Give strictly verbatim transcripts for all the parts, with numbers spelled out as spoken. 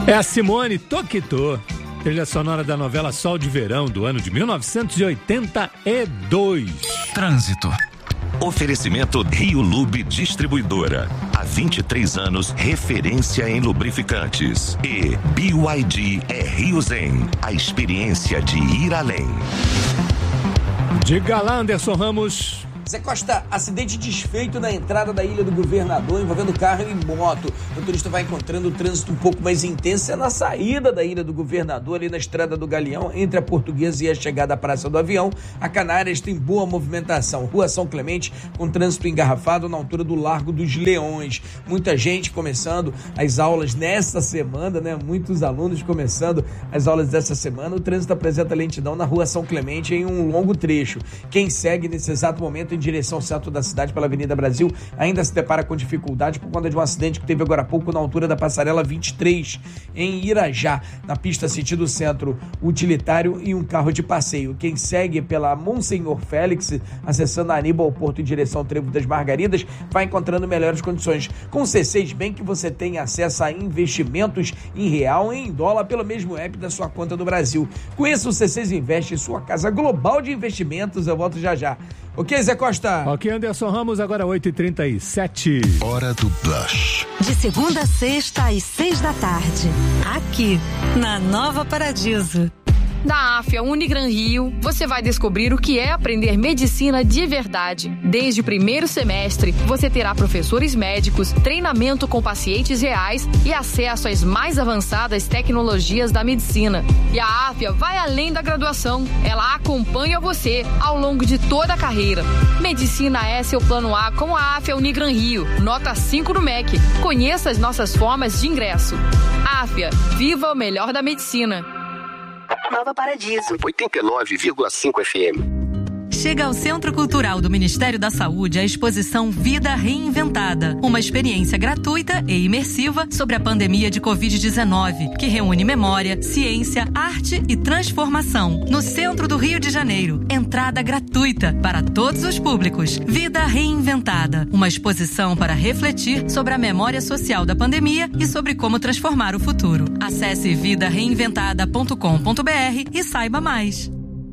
É a Simone Toquito, trilha sonora da novela Sol de Verão, do ano de mil novecentos e oitenta e dois. Trânsito. Oferecimento Rio Lube Distribuidora. Há vinte e três anos, referência em lubrificantes. E B Y D é Rio Zen, a experiência de ir além. Diga lá, Anderson Ramos. Zé Costa, acidente desfeito na entrada da Ilha do Governador envolvendo carro e moto. O motorista vai encontrando o trânsito um pouco mais intenso é na saída da Ilha do Governador, ali na Estrada do Galeão, entre a Portuguesa e a chegada à Praça do Avião. A Canárias tem boa movimentação. Rua São Clemente, com trânsito engarrafado na altura do Largo dos Leões. Muita gente começando as aulas nesta semana, né? Muitos alunos começando as aulas dessa semana. O trânsito apresenta lentidão na Rua São Clemente em um longo trecho. Quem segue nesse exato momento em direção ao centro da cidade pela Avenida Brasil ainda se depara com dificuldade por conta de um acidente que teve agora há pouco na altura da passarela vinte e três em Irajá, na pista sentido centro utilitário e um carro de passeio. Quem segue pela Monsenhor Félix, acessando a Aníbal Porto em direção ao Trevo das Margaridas, vai encontrando melhores condições. Com o C seis Bank você tem acesso a investimentos em real e em dólar pelo mesmo app da sua conta do Brasil. Conheça o C seis Investe, sua casa global de investimentos. Eu volto já já. Ok, Zé Costa? Ok, Anderson Ramos, agora oito e trinta e sete. Hora do Blush. De segunda a sexta, às seis da tarde. Aqui, na Nova Paradiso. Da Afya Unigran Rio, você vai descobrir o que é aprender medicina de verdade. Desde o primeiro semestre, você terá professores médicos, treinamento com pacientes reais e acesso às mais avançadas tecnologias da medicina. E a Afya vai além da graduação. Ela acompanha você ao longo de toda a carreira. Medicina é seu plano A com a Afya Unigran Rio. Nota cinco no M E C. Conheça as nossas formas de ingresso. Afya, viva o melhor da medicina. Nova Paradiso. oitenta e nove vírgula cinco F M. Chega ao Centro Cultural do Ministério da Saúde a exposição Vida Reinventada, uma experiência gratuita e imersiva sobre a pandemia de covid dezenove, que reúne memória, ciência, arte e transformação. No centro do Rio de Janeiro, entrada gratuita para todos os públicos. Vida Reinventada, uma exposição para refletir sobre a memória social da pandemia e sobre como transformar o futuro. Acesse vida reinventada ponto com ponto b r e saiba mais.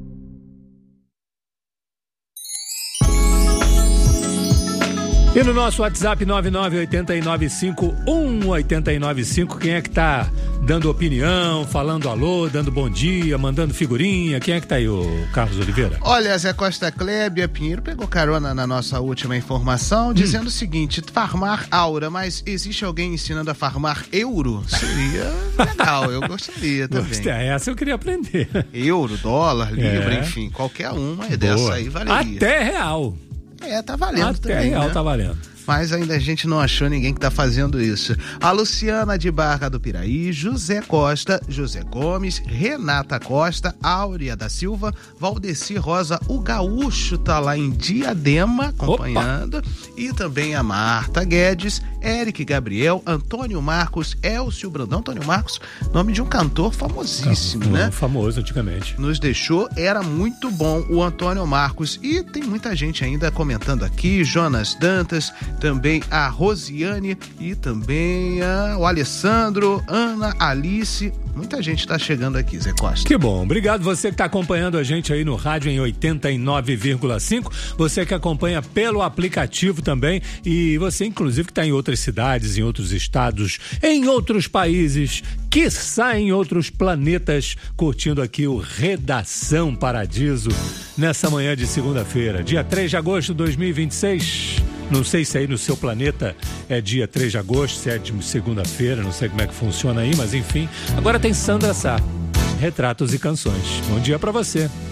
E no nosso WhatsApp nove nove oito nove cinco um oito nove cinco, quem é que tá dando opinião, falando alô, dando bom dia, mandando figurinha? Quem é que tá aí, o Carlos Oliveira? Olha, Zé Costa, Clébia Pinheiro pegou carona na nossa última informação, hum. dizendo o seguinte: farmar aura, mas existe alguém ensinando a farmar euro? Seria legal, eu gostaria também. Gostei, essa eu queria aprender. Euro, dólar, libra, é. enfim, qualquer uma é dessa aí valeria. Até real. É, tá valendo Até também, real né? tá valendo. Mas ainda a gente não achou ninguém que tá fazendo isso. A Luciana de Barra do Piraí, José Costa, José Gomes, Renata Costa, Áurea da Silva, Valdeci Rosa, o Gaúcho tá lá em Diadema acompanhando. Opa. E também a Marta Guedes, Eric Gabriel, Antônio Marcos, Elcio Brandão. Antônio Marcos, nome de um cantor famosíssimo, é, né? Famoso antigamente. Nos deixou, era muito bom o Antônio Marcos. E tem muita gente ainda comentando aqui, Jonas Dantas, também a Rosiane e também a, o Alessandro, Ana, Alice. Muita gente está chegando aqui, Zé Costa. Que bom, obrigado você que está acompanhando a gente aí no rádio em oitenta e nove vírgula cinco, você que acompanha pelo aplicativo também, e você inclusive que está em outras cidades, em outros estados, em outros países, quiçá em outros planetas, curtindo aqui o Redação Paradiso nessa manhã de segunda-feira, dia três de agosto de dois mil e vinte e seis. Não sei se aí no seu planeta é dia três de agosto, se é de segunda-feira, não sei como é que funciona aí, mas enfim. Agora tem Sandra Sá, Retratos e Canções. Bom dia pra você.